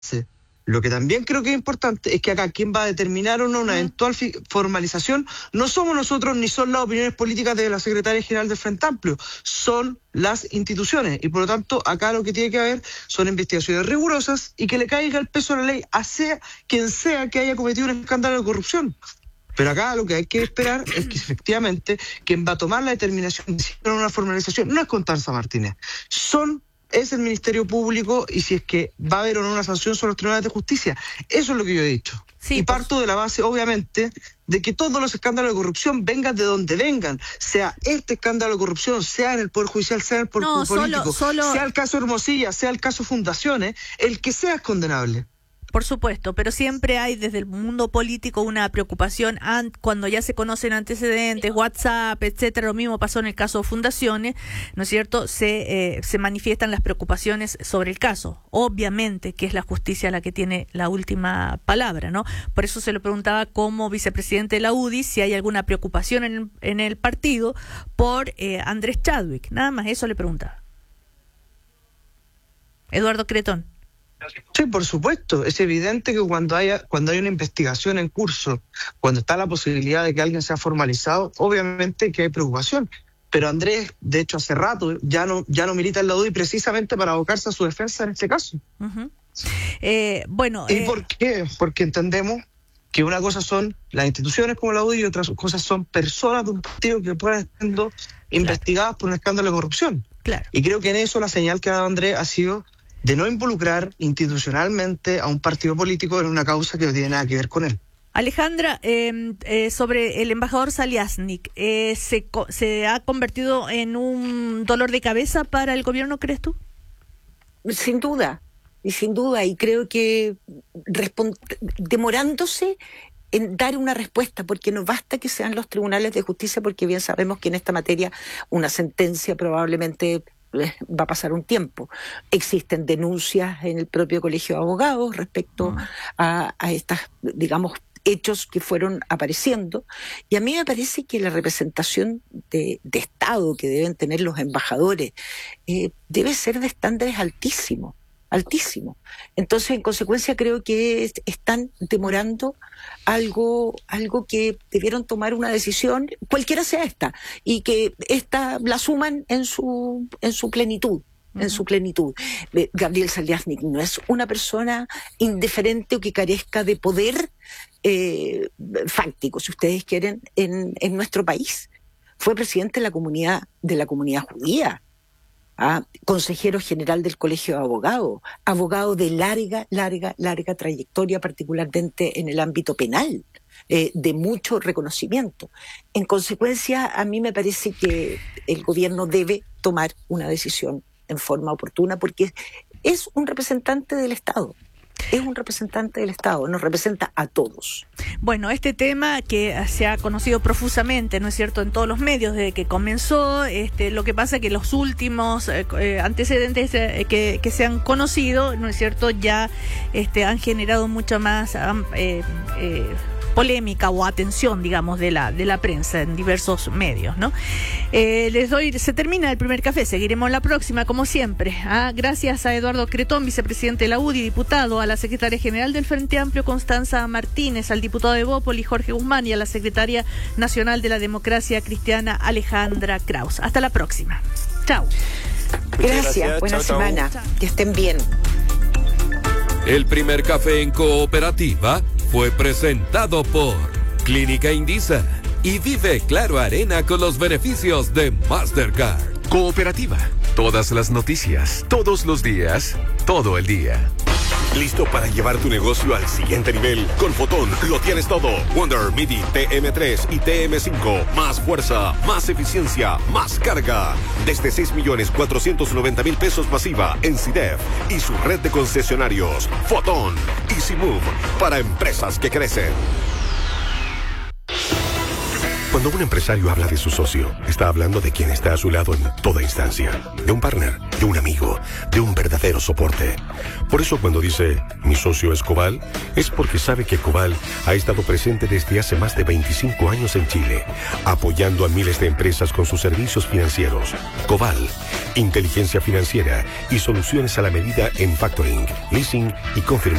Lo que también creo que es importante es que acá quien va a determinar o no una eventual formalización no somos nosotros ni son las opiniones políticas de la secretaria general del Frente Amplio, son las instituciones. Y por lo tanto, acá lo que tiene que haber son investigaciones rigurosas y que le caiga el peso de la ley a quien sea que haya cometido un escándalo de corrupción. Pero acá lo que hay que esperar es que efectivamente quien va a tomar la determinación de una formalización no es Constanza Martínez, es el Ministerio Público, y si es que va a haber o no una sanción sobre los tribunales de justicia. Eso es lo que yo he dicho. Sí, y parto de la base, obviamente, de que todos los escándalos de corrupción vengan de donde vengan, sea este escándalo de corrupción, sea en el Poder Judicial, sea en el Poder Político, sea el caso Hermosilla, sea el caso Fundaciones, el que sea es condenable. Por supuesto, pero siempre hay desde el mundo político una preocupación cuando ya se conocen antecedentes, WhatsApp, etcétera. Lo mismo pasó en el caso de Fundaciones, ¿no es cierto? Se manifiestan las preocupaciones sobre el caso. Obviamente que es la justicia la que tiene la última palabra, ¿no? Por eso se le preguntaba como vicepresidente de la UDI si hay alguna preocupación en el partido por Andrés Chadwick. Nada más eso le preguntaba. Eduardo Cretón. Sí, por supuesto. Es evidente que cuando hay una investigación en curso, cuando está la posibilidad de que alguien sea formalizado, obviamente que hay preocupación. Pero Andrés, de hecho, hace rato ya no milita en la UDI precisamente para abocarse a su defensa en este caso. Uh-huh. ¿Y por qué? Porque entendemos que una cosa son las instituciones como la UDI y otras cosas son personas de un partido que puedan estar siendo investigadas por un escándalo de corrupción. Claro. Y creo que en eso la señal que ha dado Andrés ha sido de no involucrar institucionalmente a un partido político en una causa que no tiene nada que ver con él. Alejandra, sobre el embajador Zaliasnik, ¿se ha convertido en un dolor de cabeza para el gobierno, crees tú? Sin duda, y creo que demorándose en dar una respuesta, porque no basta que sean los tribunales de justicia, porque bien sabemos que en esta materia una sentencia probablemente va a pasar un tiempo. Existen denuncias en el propio Colegio de Abogados respecto a estas, digamos, hechos que fueron apareciendo, y a mí me parece que la representación de Estado que deben tener los embajadores debe ser de estándares altísimos. Entonces, en consecuencia, creo que están demorando algo que debieron tomar una decisión, cualquiera sea esta, y que esta la suman en su plenitud. En su plenitud. Gabriel Zaliasnik no es una persona indiferente o que carezca de poder fáctico, si ustedes quieren, en nuestro país. Fue presidente de la comunidad judía. Consejero general del Colegio de Abogados, abogado de larga trayectoria, particularmente en el ámbito penal, de mucho reconocimiento. En consecuencia, a mí me parece que el gobierno debe tomar una decisión en forma oportuna, porque es un representante del Estado. Nos representa a todos. Bueno, este tema que se ha conocido profusamente, ¿no es cierto?, en todos los medios desde que comenzó, lo que pasa es que los últimos antecedentes que se han conocido, ¿no es cierto?, ya han generado mucha más polémica o atención, digamos, de la prensa en diversos medios, ¿no? Se termina el primer café, seguiremos la próxima, como siempre. Gracias a Eduardo Cretón, vicepresidente de la UDI, diputado, a la secretaria general del Frente Amplio, Constanza Martínez, al diputado de Bópoli, Jorge Guzmán, y a la secretaria nacional de la Democracia Cristiana, Alejandra Kraus. Hasta la próxima. Chao. Gracias. Buena semana. Chao. Que estén bien. El primer café en Cooperativa fue presentado por Clínica Indisa y vive Claro Arena con los beneficios de Mastercard. Cooperativa. Todas las noticias, todos los días, todo el día. ¿Listo para llevar tu negocio al siguiente nivel? Con Fotón lo tienes todo. Wonder MIDI TM3 y TM5. Más fuerza, más eficiencia, más carga. Desde 6.490.000 pesos masiva en CIDEF y su red de concesionarios. Fotón. Easy Move para empresas que crecen. Cuando un empresario habla de su socio, está hablando de quien está a su lado en toda instancia. De un partner, de un amigo, de un verdadero soporte. Por eso cuando dice, mi socio es Coval, es porque sabe que Coval ha estado presente desde hace más de 25 años en Chile, apoyando a miles de empresas con sus servicios financieros. Coval, inteligencia financiera y soluciones a la medida en factoring, leasing y confirmación